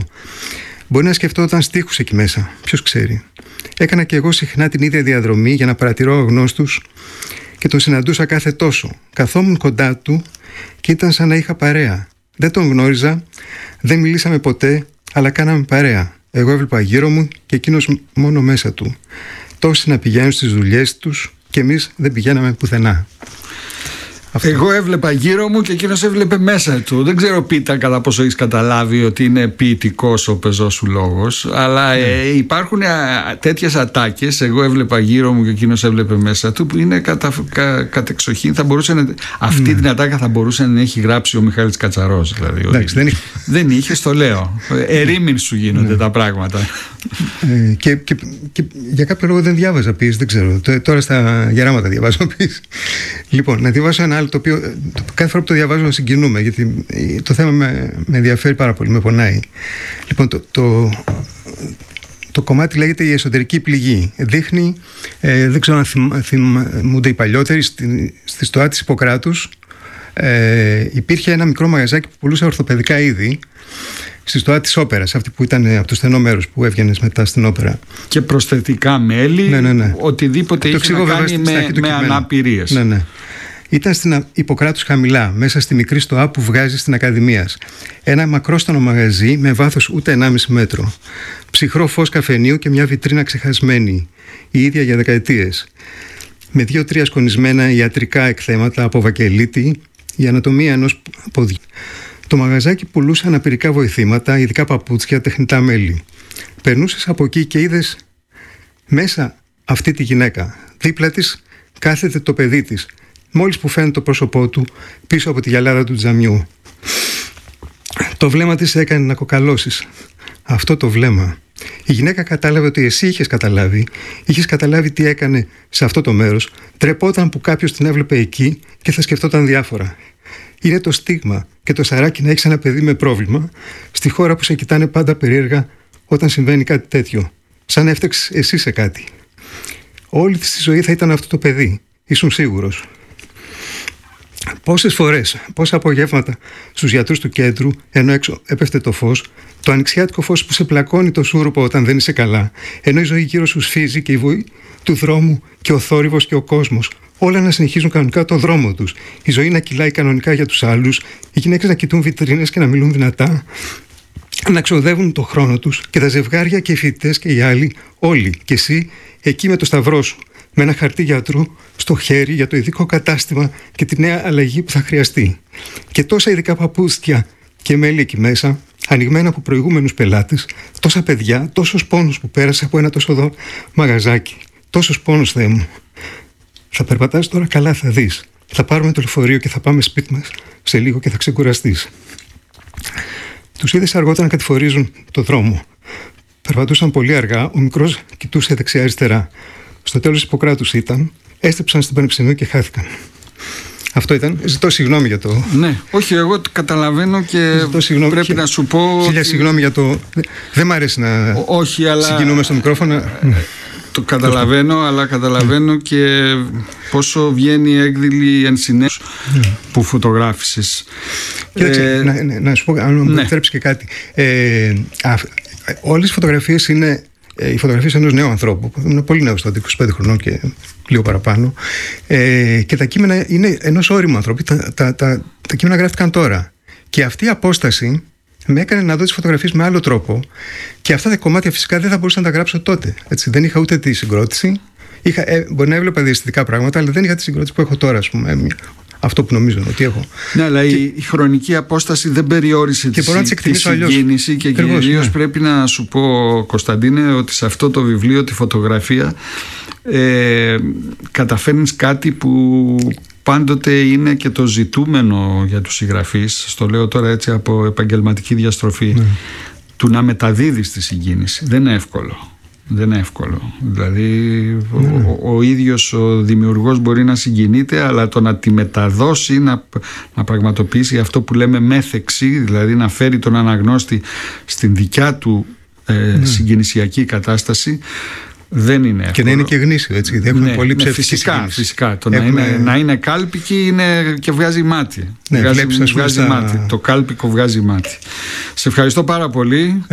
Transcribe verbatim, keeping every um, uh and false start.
Μπορεί να σκεφτόταν στίχους εκεί μέσα, ποιος ξέρει. Έκανα και εγώ συχνά την ίδια διαδρομή για να παρατηρώ αγνώστους και τον συναντούσα κάθε τόσο. Καθόμουν κοντά του και ήταν σαν να είχα παρέα. Δεν τον γνώριζα, δεν μιλήσαμε ποτέ, αλλά κάναμε παρέα. Εγώ έβλεπα γύρω μου και εκείνος μόνο μέσα του. Τόσοι να πηγαίνουν στις δουλειές τους και εμείς δεν πηγαίναμε πουθενά. Αυτό. Εγώ έβλεπα γύρω μου και εκείνος έβλεπε μέσα του. Δεν ξέρω, Πίτα, κατά πόσο έχεις καταλάβει ότι είναι ποιητικός ο πεζός σου λόγος, αλλά mm. ε, υπάρχουν α, τέτοιες ατάκες. Εγώ έβλεπα γύρω μου και εκείνος έβλεπε μέσα του, που είναι κατα, κα, κατεξοχήν. Θα μπορούσε να, αυτή mm. την ατάκα θα μπορούσε να έχει γράψει ο Μιχάλης Κατσαρός. Δηλαδή, Εντάξει, δεν, είχε. δεν είχε, στο λέω. Ερήμην σου γίνονται mm. τα πράγματα. Ε, και, και, και για κάποιο λόγο δεν διάβαζα πίεση, δεν ξέρω. Τώρα στα γεράματα διαβάζω πίεση. Λοιπόν, να διαβάσω ένα άλλο το οποίο το, κάθε φορά που το διαβάζω συγκινούμε, γιατί το θέμα με, με ενδιαφέρει πάρα πολύ, με πονάει. Λοιπόν, το, το, το κομμάτι λέγεται «Η εσωτερική πληγή». Δείχνει, ε, δεν ξέρω αν θυμ, θυμούνται οι παλιότεροι, στη, στη στοά της Ιπποκράτους ε, υπήρχε ένα μικρό μαγαζάκι που πουλούσε ορθοπαιδικά είδη, στη στοά της Όπερας, αυτή που ήταν από το στενό μέρος που έβγαινες μετά στην Όπερα. Και προσθετικά μέλι, ναι, ναι, ναι. οτιδήποτε είχε να κάνει με, με αναπηρίες. Ναι, ναι. Ήταν στην Ιπποκράτους χαμηλά, μέσα στη μικρή στοά που βγάζει στην Ακαδημίας. Ένα μακρόστονο μαγαζί με βάθος ούτε ενάμιση μέτρο. Ψυχρό φως καφενείου και μια βιτρίνα ξεχασμένη, η ίδια για δεκαετίες. Με δύο-τρία σκονισμένα ιατρικά εκθέματα από βακελίτη, η ανατομία ενός ποδιού. Το μαγαζάκι πουλούσε αναπηρικά βοηθήματα, ειδικά παπούτσια, τεχνητά μέλη. Περνούσες από εκεί και είδες μέσα αυτή τη γυναίκα. Δίπλα της κάθεται το παιδί της. Μόλις που φαίνεται το πρόσωπό του πίσω από τη γυαλάδα του τζαμιού. Το βλέμμα της έκανε να κοκαλώσεις. Αυτό το βλέμμα. Η γυναίκα κατάλαβε ότι εσύ είχες καταλάβει, είχες καταλάβει τι έκανε σε αυτό το μέρος, τρεπόταν που κάποιος την έβλεπε εκεί και θα σκεφτόταν διάφορα. Είναι το στίγμα και το σαράκι να έχεις ένα παιδί με πρόβλημα στη χώρα που σε κοιτάνε πάντα περίεργα όταν συμβαίνει κάτι τέτοιο. Σαν να έφταξες εσύ σε κάτι. Όλη της τη ζωή θα ήταν αυτό το παιδί. Ήσουν σίγουρος. Πόσες φορές, πόσα απογεύματα στους γιατρούς του κέντρου, ενώ έξω έπεφτε το φως, το ανοιξιάτικο φως που σε πλακώνει το σούρουπο όταν δεν είσαι καλά, ενώ η ζωή γύρω σου σφίζει και η βοή του δρόμου και ο θόρυβος και ο κόσμος, όλα να συνεχίζουν κανονικά το δρόμο τους, η ζωή να κυλάει κανονικά για τους άλλους, οι γυναίκες να κοιτούν βιτρίνες και να μιλούν δυνατά, να ξοδεύουν το χρόνο τους και τα ζευγάρια και οι φοιτητές και οι άλλοι, όλοι, και εσύ εκεί με το σταυρό σου, με ένα χαρτί γιατρού στο χέρι για το ειδικό κατάστημα και τη νέα αλλαγή που θα χρειαστεί. Και τόσα ειδικά παπούτσια και μέλη εκεί μέσα, ανοιγμένα από προηγούμενους πελάτες, τόσα παιδιά, τόσος πόνος που πέρασε από ένα τόσο εδώ μαγαζάκι. Τόσος πόνος, Θεέ μου. Θα περπατάς τώρα καλά, θα δεις. Θα πάρουμε το λεωφορείο και θα πάμε σπίτι μας σε λίγο και θα ξεκουραστείς. Τους είδες αργότερα να κατηφορίζουν το δρόμο. Περπατούσαν πολύ αργά, ο μικρός κοιτούσε δεξιά-αριστερά. Στο τέλος της Ιπποκράτους ήταν, έστρεψαν στην Πανεπιστημίου και χάθηκαν. Αυτό ήταν. Ζητώ συγγνώμη για το. Ναι, όχι, εγώ το καταλαβαίνω και πρέπει να σου πω. Χίλια ότι... συγγνώμη για το. Δεν μ' αρέσει να όχι, αλλά... συγκινούμε στο μικρόφωνο. Το καταλαβαίνω, αλλά καταλαβαίνω και πόσο βγαίνει η έκδηλη ενσυναίσθηση που φωτογράφησες. Κοίταξε, ε... να, να, να σου πω, αν μου ναι. επιτρέψει και κάτι. Ε, α, όλες οι φωτογραφίες είναι. Οι φωτογραφίες ενός νέου ανθρώπου, που είναι πολύ νέος τότε, είκοσι πέντε χρονών και λίγο παραπάνω, ε, και τα κείμενα είναι ενός όριμου ανθρώπου. Τα, τα, τα, τα κείμενα γράφτηκαν τώρα. Και αυτή η απόσταση με έκανε να δω τις φωτογραφίες με άλλο τρόπο. Και αυτά τα κομμάτια φυσικά δεν θα μπορούσα να τα γράψω τότε. Έτσι, δεν είχα ούτε τη συγκρότηση. Είχα, ε, μπορεί να έβλεπα διαισθητικά πράγματα, αλλά δεν είχα τη συγκρότηση που έχω τώρα, ας πούμε. Αυτό που νομίζω ότι έχω. Ναι, αλλά και... η χρονική απόσταση δεν περιόρισε τη, τη συγκίνηση και κυρίως ναι. πρέπει να σου πω, Κωνσταντίνε, ότι σε αυτό το βιβλίο, τη φωτογραφία, ε, καταφέρνεις κάτι που πάντοτε είναι και το ζητούμενο για τους συγγραφείς, στο λέω τώρα έτσι από επαγγελματική διαστροφή, ναι. του να μεταδίδεις τη συγκίνηση. Δεν είναι εύκολο. Δεν είναι εύκολο. Δηλαδή mm. ο, ο ίδιος ο δημιουργός μπορεί να συγκινείται, αλλά το να τη μεταδώσει, να, να πραγματοποιήσει αυτό που λέμε μέθεξη, δηλαδή να φέρει τον αναγνώστη στην δικιά του ε, mm. συγκινησιακή κατάσταση, δεν είναι εύκολο. Και να είναι και γνήσιο, έτσι, γιατί έχουμε ναι, πολύ ναι, ψεύτικη φυσικά, συγκίνηση. φυσικά. Το έχουμε... να, είναι, να είναι κάλπικη είναι και βγάζει μάτι. Ναι, βγάζει, βλέπεις, βγάζει στα... μάτι. Το κάλπικο βγάζει μάτι. Σε ευχαριστώ πάρα πολύ.